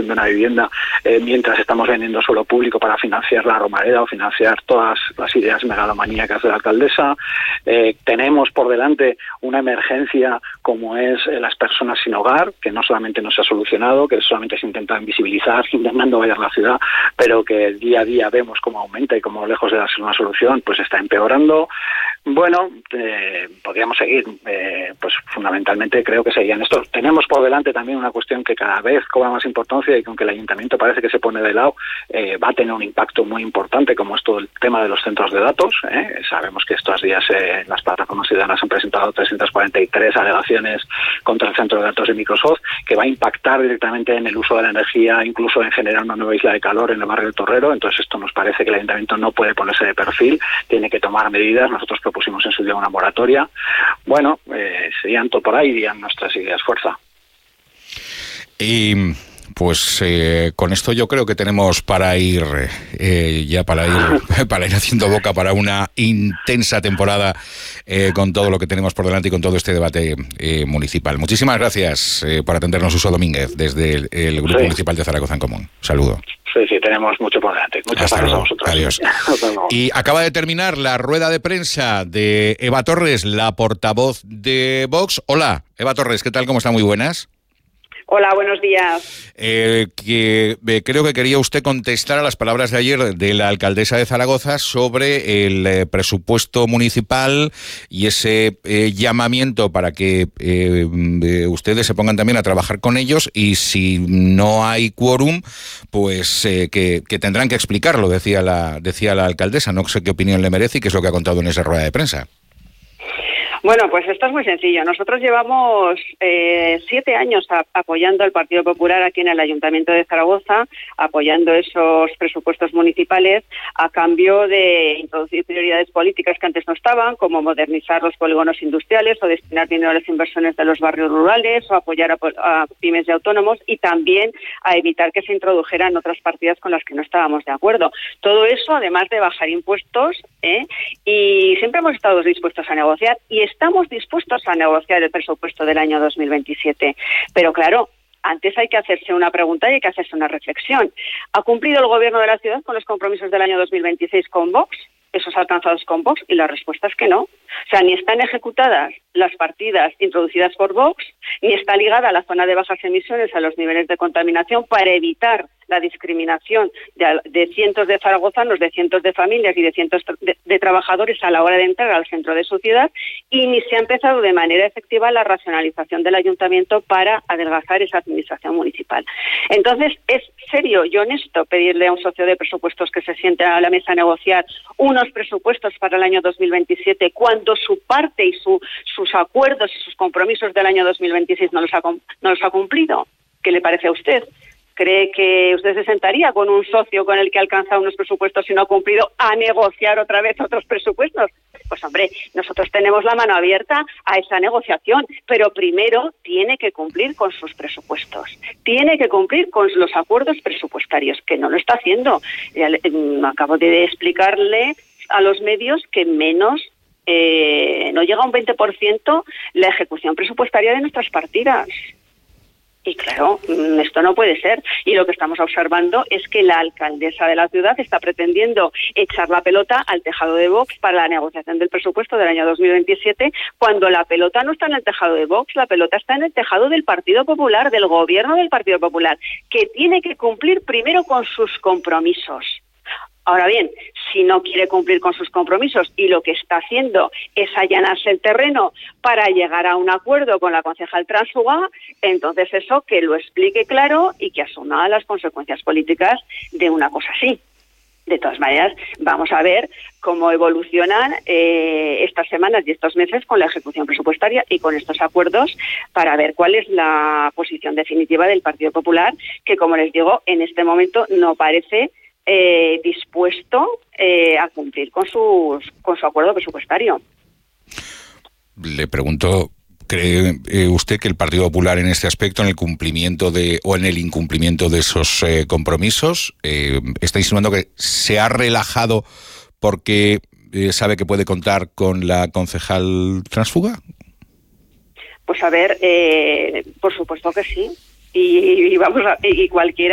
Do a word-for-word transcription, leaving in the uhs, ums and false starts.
de una vivienda eh, mientras estamos vendiendo suelo público para financiar la Romareda o financiar todas las ideas megalomaníacas de la alcaldesa. Eh, tenemos por delante una emergencia como es eh, las personas sin hogar, que no solamente no se ha solucionado, que solamente se intenta invisibilizar, intentando vallar la ciudad, pero que día a día vemos cómo aumenta y cómo lejos de darse una solución, pues está empeorando. Bueno, eh, podríamos seguir, eh, pues fundamentalmente creo que serían estos. Tenemos por delante también una cuestión que cada vez cobra más importancia y que aunque el ayuntamiento parece que se pone de lado, eh, va a tener un impacto muy importante, como es todo el tema de los centros de datos. ¿eh? Sabemos que estos días eh, las plataformas ciudadanas han presentado trescientas cuarenta y tres alegaciones contra el centro de datos de Microsoft, que va a impactar directamente en el uso de la energía, incluso en generar una nueva isla de calor en el barrio del Torrero. Entonces esto nos parece que el ayuntamiento no puede ponerse de perfil, tiene que tomar medidas. Nosotros propusimos en su día una moratoria. Bueno, eh, serían todo por ahí, irían nuestras ideas fuerza. Y pues eh, con esto yo creo que tenemos para ir eh, ya para ir para ir haciendo boca para una intensa temporada eh, con todo lo que tenemos por delante y con todo este debate eh, municipal. Muchísimas gracias eh, por atendernos, Suso Domínguez, desde el, el Grupo sí. Municipal de Zaragoza en Común. Saludo. Sí, sí, tenemos mucho por delante. Muchas Hasta gracias luego. a vosotros. Adiós. Y acaba de terminar la rueda de prensa de Eva Torres, la portavoz de Vox. Hola, Eva Torres, ¿qué tal? ¿Cómo está? Muy buenas. Hola, buenos días. Eh, que eh, creo que quería usted contestar a las palabras de ayer de la alcaldesa de Zaragoza sobre el eh, presupuesto municipal y ese eh, llamamiento para que eh, eh, ustedes se pongan también a trabajar con ellos, y si no hay quórum, pues eh, que, que tendrán que explicarlo, decía la, decía la alcaldesa. No sé qué opinión le merece y qué es lo que ha contado en esa rueda de prensa. Bueno, pues esto es muy sencillo. Nosotros llevamos eh, siete años a, apoyando al Partido Popular aquí en el Ayuntamiento de Zaragoza, apoyando esos presupuestos municipales a cambio de introducir prioridades políticas que antes no estaban, como modernizar los polígonos industriales o destinar dinero a las inversiones de los barrios rurales o apoyar a, a pymes y autónomos, y también a evitar que se introdujeran otras partidas con las que no estábamos de acuerdo. Todo eso, además de bajar impuestos, ¿eh? y siempre hemos estado dispuestos a negociar, y estamos dispuestos a negociar el presupuesto del año dos mil veintisiete. Pero claro, antes hay que hacerse una pregunta y hay que hacerse una reflexión. ¿Ha cumplido el Gobierno de la ciudad con los compromisos del año dos mil veintiséis con Vox? Esos alcanzados con Vox, y la respuesta es que no. O sea, ni están ejecutadas las partidas introducidas por Vox, ni está ligada a la zona de bajas emisiones a los niveles de contaminación para evitar la discriminación de, de cientos de zaragozanos, de cientos de familias y de cientos de, de trabajadores a la hora de entrar al centro de su ciudad, y ni se ha empezado de manera efectiva la racionalización del ayuntamiento para adelgazar esa administración municipal. Entonces, es serio y honesto pedirle a un socio de presupuestos que se siente a la mesa a negociar unos presupuestos para el año dos mil veintisiete cuando su parte y su, sus acuerdos y sus compromisos del año dos mil veintiséis no los ha, no los ha cumplido. ¿Qué le parece a usted? ¿Cree que usted se sentaría con un socio con el que ha alcanzado unos presupuestos y no ha cumplido a negociar otra vez otros presupuestos? Pues hombre, nosotros tenemos la mano abierta a esa negociación, pero primero tiene que cumplir con sus presupuestos, tiene que cumplir con los acuerdos presupuestarios, que no lo está haciendo. Ya le, acabo de explicarle a los medios que menos eh, no llega a un veinte por ciento la ejecución presupuestaria de nuestras partidas. Y claro, esto no puede ser. Y lo que estamos observando es que la alcaldesa de la ciudad está pretendiendo echar la pelota al tejado de Vox para la negociación del presupuesto del año dos mil veintisiete, cuando la pelota no está en el tejado de Vox, la pelota está en el tejado del Partido Popular, del gobierno del Partido Popular, que tiene que cumplir primero con sus compromisos. Ahora bien, si no quiere cumplir con sus compromisos y lo que está haciendo es allanarse el terreno para llegar a un acuerdo con la concejal tránsfuga, entonces eso que lo explique claro y que asuma las consecuencias políticas de una cosa así. De todas maneras, vamos a ver cómo evolucionan eh, estas semanas y estos meses con la ejecución presupuestaria y con estos acuerdos, para ver cuál es la posición definitiva del Partido Popular, que, como les digo, en este momento no parece Eh, dispuesto eh, a cumplir con sus con su acuerdo presupuestario. Le pregunto, ¿cree eh, usted que el Partido Popular en este aspecto, en el cumplimiento de o en el incumplimiento de esos eh, compromisos, eh, está insinuando que se ha relajado porque eh, sabe que puede contar con la concejal tránsfuga? Pues a ver, eh, por supuesto que sí. Y, y vamos a, y cualquiera